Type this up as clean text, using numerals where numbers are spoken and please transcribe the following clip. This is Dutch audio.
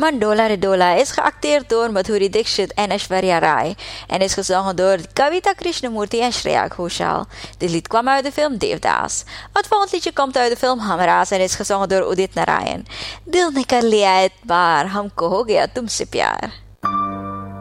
Mandola Redola is geacteerd door Madhuri Dixit en Aishwarya Rai en is gezongen door Kavita Krishnamurti en Shreya Ghoshal. Dit lied kwam uit de film Devdas. Het volgende liedje komt uit de film Hamras en is gezongen door Udit Narayan. Dil ne kar liya etbaar, humko ho gaya tumse pyar.